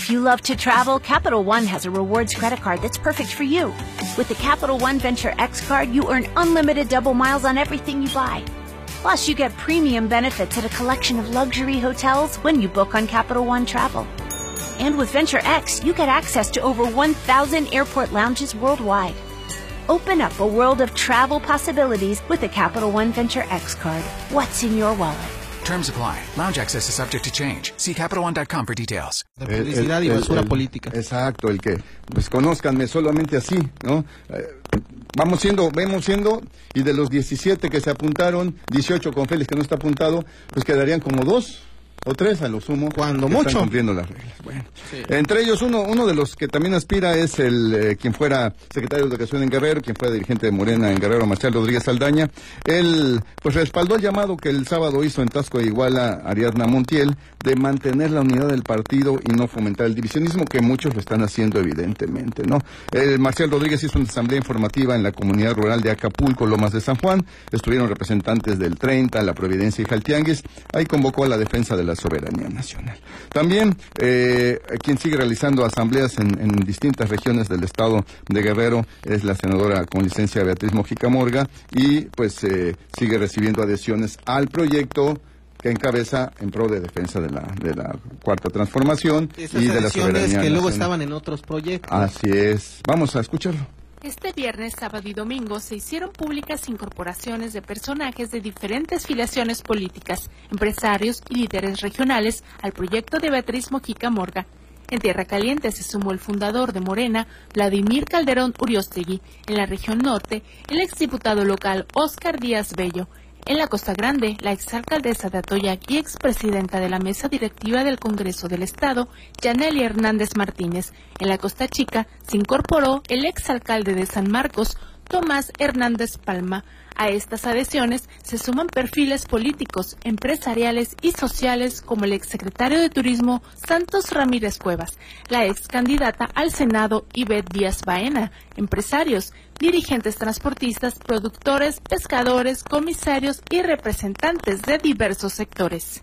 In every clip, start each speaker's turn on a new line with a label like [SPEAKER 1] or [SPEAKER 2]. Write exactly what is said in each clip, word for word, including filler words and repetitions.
[SPEAKER 1] If you love to travel, Capital One has a rewards credit card that's perfect for you. With the Capital One Venture X card, you earn unlimited double miles on everything you buy. Plus, you get premium benefits at a collection of luxury hotels when you book on Capital One Travel. And with Venture X, you get access to over one thousand airport lounges worldwide. Open up a world of travel possibilities with the Capital One Venture X card. What's in your wallet?
[SPEAKER 2] Terms apply. Lounge access is subject to change. See Capital One dot com for details.
[SPEAKER 3] De publicidad y basura política.
[SPEAKER 4] Exacto, el que, pues conózcanme solamente así, ¿no? Eh, vamos siendo, vemos siendo, y de los diecisiete que se apuntaron, dieciocho con Félix que no está apuntado, pues quedarían como dos o tres a lo sumo.
[SPEAKER 3] Cuando
[SPEAKER 4] que
[SPEAKER 3] mucho.
[SPEAKER 4] Están cumpliendo las reglas. Bueno, sí. Entre ellos uno uno de los que también aspira es el eh, quien fuera secretario de Educación en Guerrero, quien fuera dirigente de Morena en Guerrero, Marcial Rodríguez Saldaña. Él pues respaldó el llamado que el sábado hizo en Tasco de Iguala Ariadna Montiel de mantener la unidad del partido y no fomentar el divisionismo, que muchos lo están haciendo evidentemente, ¿no? El Marcial Rodríguez hizo una asamblea informativa en la comunidad rural de Acapulco, Lomas de San Juan. Estuvieron representantes del treinta, La Providencia y Jaltianguis. Ahí convocó a la defensa de la soberanía nacional. También eh, quien sigue realizando asambleas en, en distintas regiones del estado de Guerrero es la senadora con licencia Beatriz Mojica Morga, y pues eh, sigue recibiendo adhesiones al proyecto que encabeza en pro de defensa de la de la cuarta transformación.
[SPEAKER 3] Esas
[SPEAKER 4] y de la soberanía
[SPEAKER 3] que
[SPEAKER 4] nacional.
[SPEAKER 3] luego estaban en otros proyectos.
[SPEAKER 4] Así es. Vamos a escucharlo.
[SPEAKER 5] Este viernes, sábado y domingo se hicieron públicas incorporaciones de personajes de diferentes filiaciones políticas, empresarios y líderes regionales al proyecto de Beatriz Mojica Morga. En Tierra Caliente se sumó el fundador de Morena, Vladimir Calderón Uriostegui. En la región norte, el exdiputado local Óscar Díaz Bello. En la Costa Grande, la exalcaldesa de Atoyac y expresidenta de la mesa directiva del Congreso del Estado, Yaneli Hernández Martínez. En la Costa Chica se incorporó el exalcalde de San Marcos, Tomás Hernández Palma. A estas adhesiones se suman perfiles políticos, empresariales y sociales como el exsecretario de Turismo Santos Ramírez Cuevas, la excandidata al Senado Ivette Díaz Baena, empresarios, dirigentes transportistas, productores, pescadores, comisarios y representantes de diversos sectores.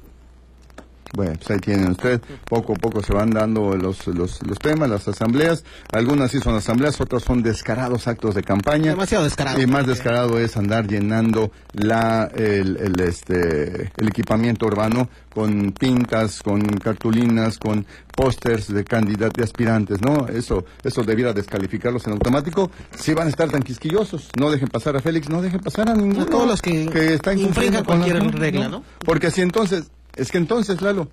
[SPEAKER 4] Bueno, pues ahí tienen ustedes, poco a poco se van dando los, los, los temas, las asambleas. Algunas sí son asambleas, otras son descarados actos de campaña.
[SPEAKER 3] Demasiado descarado.
[SPEAKER 4] Y más descarado es andar llenando la el, el este el equipamiento urbano con pintas, con cartulinas, con pósters de candidatos, de aspirantes, ¿no? Eso eso debiera descalificarlos en automático. Si van a estar tan quisquillosos, no dejen pasar a Félix, no dejen pasar a ninguno.
[SPEAKER 3] A todos los que,
[SPEAKER 4] que están
[SPEAKER 3] infringan cualquier
[SPEAKER 4] la,
[SPEAKER 3] regla, ¿no?
[SPEAKER 4] Porque si entonces... Es que entonces, Lalo,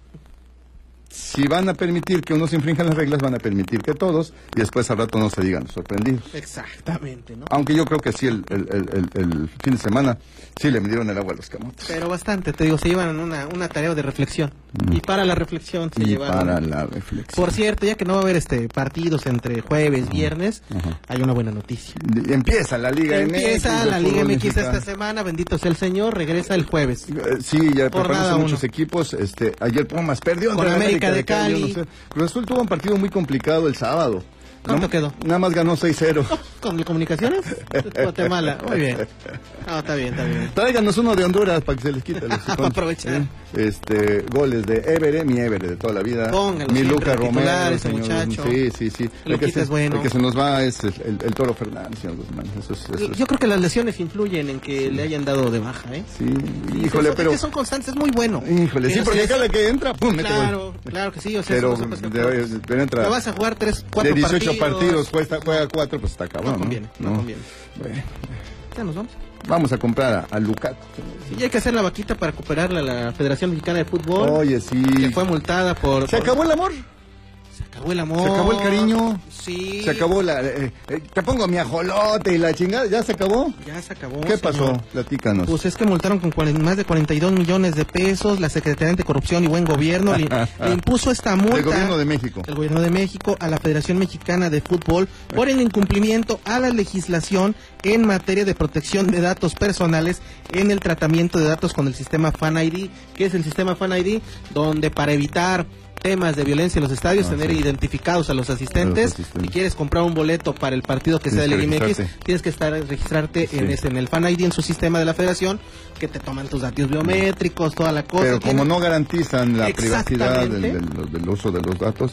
[SPEAKER 4] si van a permitir que unos infrinjan las reglas, van a permitir que todos, y después al rato no se digan sorprendidos.
[SPEAKER 3] Exactamente, ¿no?
[SPEAKER 4] Aunque yo creo que sí, el, el, el, el fin de semana, sí le midieron el agua a los camotes.
[SPEAKER 3] Pero bastante, te digo, se llevan una, una tarea de reflexión. Mm. Y para la reflexión se
[SPEAKER 4] y
[SPEAKER 3] llevaron.
[SPEAKER 4] para la reflexión.
[SPEAKER 3] Por cierto, ya que no va a haber este partidos entre jueves, viernes, uh-huh. hay una buena noticia.
[SPEAKER 4] Empieza la Liga
[SPEAKER 3] Empieza
[SPEAKER 4] M X.
[SPEAKER 3] Empieza la Liga M X esta semana, bendito sea el Señor, regresa el jueves.
[SPEAKER 4] Sí, ya preparándose muchos
[SPEAKER 3] uno.
[SPEAKER 4] equipos. Este, ayer Pumas perdió
[SPEAKER 3] con América, América de Cali. Cali
[SPEAKER 4] no sé. Cruz Azul tuvo un partido muy complicado el sábado.
[SPEAKER 3] ¿Cuánto
[SPEAKER 4] no,
[SPEAKER 3] quedó?
[SPEAKER 4] Nada más ganó seis cero.
[SPEAKER 3] ¿Con comunicaciones? Guatemala. Muy bien. No, está bien, está bien.
[SPEAKER 4] Tráiganos uno de Honduras para que se les quite.
[SPEAKER 3] Para aprovechar.
[SPEAKER 4] ¿Eh? Este, goles de Évere, mi Évere de toda la vida.
[SPEAKER 3] Pónganlo
[SPEAKER 4] mi
[SPEAKER 3] siempre,
[SPEAKER 4] Luca Romero,
[SPEAKER 3] ese muchacho.
[SPEAKER 4] Sí, sí, sí. El que, se,
[SPEAKER 3] es bueno.
[SPEAKER 4] el que se nos va es el, el, el Toro Fernández, señor Guzmán. Eso es, eso es.
[SPEAKER 3] Yo creo que las lesiones influyen en que sí. le hayan dado de baja, ¿eh?
[SPEAKER 4] Sí, híjole,
[SPEAKER 3] son,
[SPEAKER 4] pero...
[SPEAKER 3] Es que son constantes, es muy bueno.
[SPEAKER 4] Híjole,
[SPEAKER 3] pero
[SPEAKER 4] sí, porque
[SPEAKER 3] si
[SPEAKER 4] cada que entra, pum, mete
[SPEAKER 3] Claro,
[SPEAKER 4] gol.
[SPEAKER 3] claro que sí, o sea,
[SPEAKER 4] pero,
[SPEAKER 3] eso no se
[SPEAKER 4] de, de, de entra,
[SPEAKER 3] te vas a jugar tres, cuatro
[SPEAKER 4] de dieciocho
[SPEAKER 3] partidos,
[SPEAKER 4] partidos cuesta, juega cuatro, pues está cabrón,
[SPEAKER 3] no conviene, no, no conviene.
[SPEAKER 4] Bueno.
[SPEAKER 3] Ya nos vamos.
[SPEAKER 4] Vamos a comprar a, a Lukaku.
[SPEAKER 3] Sí, hay que hacer la vaquita para recuperarla a la Federación Mexicana de Fútbol.
[SPEAKER 4] Oye, sí.
[SPEAKER 3] Que fue multada por...
[SPEAKER 4] ¿Se
[SPEAKER 3] por...
[SPEAKER 4] acabó el amor?
[SPEAKER 3] Se acabó el amor.
[SPEAKER 4] Se acabó el cariño.
[SPEAKER 3] Sí.
[SPEAKER 4] Se acabó la... Eh, eh, te pongo mi ajolote y la chingada. ¿Ya se acabó?
[SPEAKER 3] Ya se acabó.
[SPEAKER 4] ¿Qué
[SPEAKER 3] señor. pasó?
[SPEAKER 4] Platícanos.
[SPEAKER 3] Pues es que multaron con más de cuarenta y dos millones de pesos. La Secretaría de Anticorrupción y Buen Gobierno le, le impuso esta multa.
[SPEAKER 4] El Gobierno de México.
[SPEAKER 3] El Gobierno de México a la Federación Mexicana de Fútbol por el incumplimiento a la legislación en materia de protección de datos personales en el tratamiento de datos con el sistema Fan I D. ¿Qué es el sistema Fan I D? Donde para evitar temas de violencia en los estadios, ah, tener sí. identificados a los asistentes. Los asistentes. Si quieres comprar un boleto para el partido que tienes sea de Liga M X, tienes que estar registrarte sí. en, ese, en el Fan I D, en su sistema de la Federación, que te toman tus datos biométricos, toda la cosa.
[SPEAKER 4] Pero como
[SPEAKER 3] tiene...
[SPEAKER 4] no garantizan la privacidad del, del, del uso de los datos,